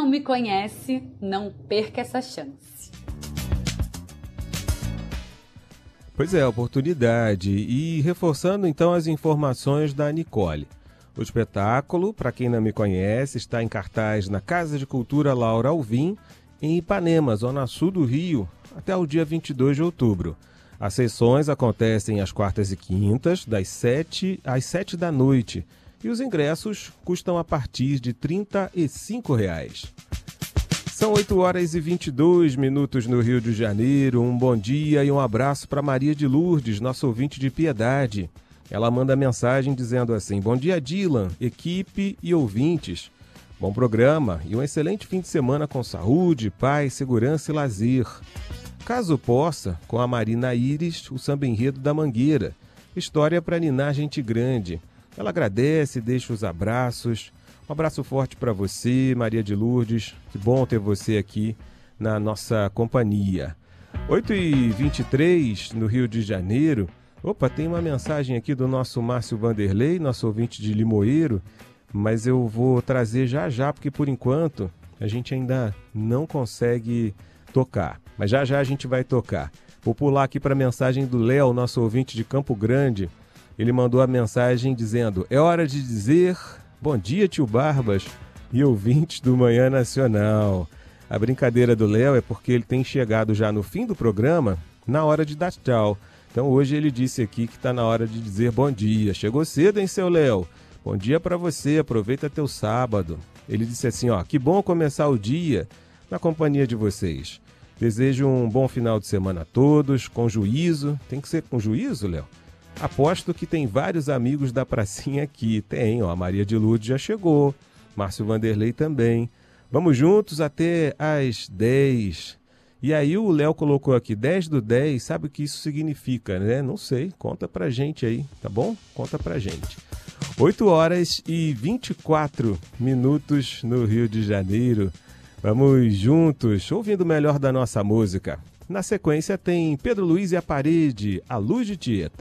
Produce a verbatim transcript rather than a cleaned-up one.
me conhece, não perca essa chance. Pois é, oportunidade. E reforçando então as informações da Nicole. O espetáculo, para quem não me conhece, está em cartaz na Casa de Cultura Laura Alvim, em Ipanema, zona sul do Rio, até o dia vinte e dois de outubro. As sessões acontecem às quartas e quintas, das sete às sete da noite, e os ingressos custam a partir de trinta e cinco reais. São oito horas e vinte e dois minutos no Rio de Janeiro. Um bom dia e um abraço para Maria de Lourdes, nossa ouvinte de Piedade. Ela manda mensagem dizendo assim: bom dia, Dylan, equipe e ouvintes. Bom programa e um excelente fim de semana com saúde, paz, segurança e lazer. Caso possa, com a Marina Íris, o samba enredo da Mangueira. História para ninar gente grande. Ela agradece e deixa os abraços. Um abraço forte para você, Maria de Lourdes. Que bom ter você aqui na nossa companhia. oito e vinte e três no Rio de Janeiro. Opa, tem uma mensagem aqui do nosso Márcio Vanderlei, nosso ouvinte de Limoeiro, mas eu vou trazer já já, porque por enquanto a gente ainda não consegue tocar. Mas já já a gente vai tocar. Vou pular aqui para a mensagem do Léo, nosso ouvinte de Campo Grande. Ele mandou a mensagem dizendo: é hora de dizer bom dia, tio Barbas e ouvintes do Manhã Nacional. A brincadeira do Léo é porque ele tem chegado já no fim do programa, na hora de dar tchau. Então hoje ele disse aqui que está na hora de dizer bom dia. Chegou cedo, hein, seu Léo? Bom dia para você, aproveita teu sábado. Ele disse assim, ó, que bom começar o dia na companhia de vocês. Desejo um bom final de semana a todos, com juízo. Tem que ser com juízo, Léo? Aposto que tem vários amigos da pracinha aqui. Tem, ó, a Maria de Lourdes já chegou, Márcio Vanderlei também. Vamos juntos até às dez. E aí o Léo colocou aqui dez do dez, sabe o que isso significa, né? Não sei, conta pra gente aí, tá bom? Conta pra gente. oito horas e vinte e quatro minutos no Rio de Janeiro. Vamos juntos, ouvindo o melhor da nossa música. Na sequência tem Pedro Luiz e a Parede, A Luz de Tieta.